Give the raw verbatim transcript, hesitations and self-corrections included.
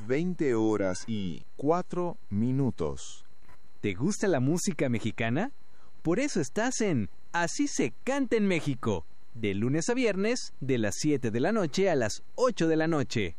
veinte horas y cuatro minutos. ¿Te gusta la música mexicana? Por eso estás en Así se canta en México, de lunes a viernes, de las siete de la noche a las ocho de la noche.